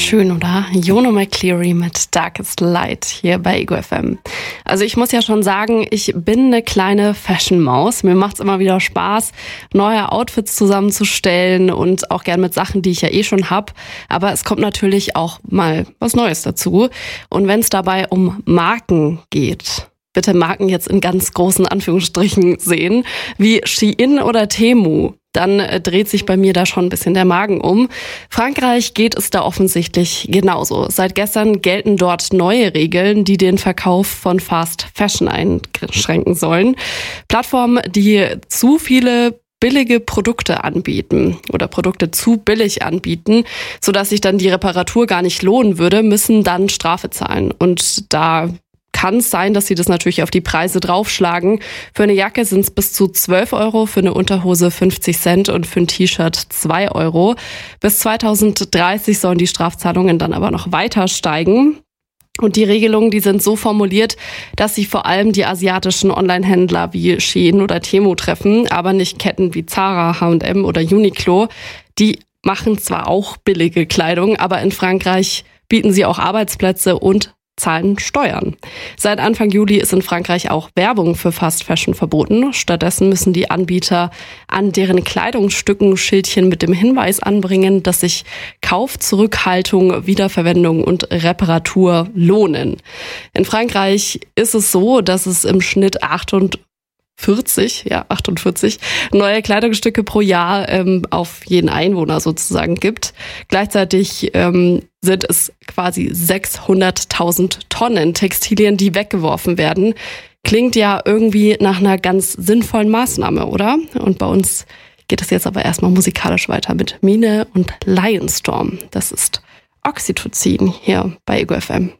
Schön, oder? Jono McCleary mit Darkest Light hier bei Ego FM. Also ich muss ja schon sagen, ich bin eine kleine Fashion-Maus. Mir macht's immer wieder Spaß, neue Outfits zusammenzustellen und auch gern mit Sachen, die ich ja schon hab. Aber es kommt natürlich auch mal was Neues dazu. Und wenn es dabei um Marken geht, bitte Marken jetzt in ganz großen Anführungsstrichen sehen, wie Shein oder Temu, dann dreht sich bei mir da schon ein bisschen der Magen um. Frankreich geht es da offensichtlich genauso. Seit gestern gelten dort neue Regeln, die den Verkauf von Fast Fashion einschränken sollen. Plattformen, die zu viele billige Produkte anbieten oder Produkte zu billig anbieten, sodass sich dann die Reparatur gar nicht lohnen würde, müssen dann Strafe zahlen. Und da kann es sein, dass sie das natürlich auf die Preise draufschlagen. Für eine Jacke sind es bis zu 12 Euro, für eine Unterhose 50 Cent und für ein T-Shirt 2 Euro. Bis 2030 sollen die Strafzahlungen dann aber noch weiter steigen. Und die Regelungen, die sind so formuliert, dass sie vor allem die asiatischen Online-Händler wie Shein oder Temu treffen, aber nicht Ketten wie Zara, H&M oder Uniqlo. Die machen zwar auch billige Kleidung, aber in Frankreich bieten sie auch Arbeitsplätze und zahlen Steuern. Seit Anfang Juli ist in Frankreich auch Werbung für Fast Fashion verboten. Stattdessen müssen die Anbieter an deren Kleidungsstücken Schildchen mit dem Hinweis anbringen, dass sich Kauf, Zurückhaltung, Wiederverwendung und Reparatur lohnen. In Frankreich ist es so, dass es im Schnitt 48 neue Kleidungsstücke pro Jahr auf jeden Einwohner sozusagen gibt. Gleichzeitig sind es quasi 600.000 Tonnen Textilien, die weggeworfen werden. Klingt ja irgendwie nach einer ganz sinnvollen Maßnahme, oder? Und bei uns geht es jetzt aber erstmal musikalisch weiter mit Mine und Lionstorm. Das ist Oxytocin hier bei Ego FM.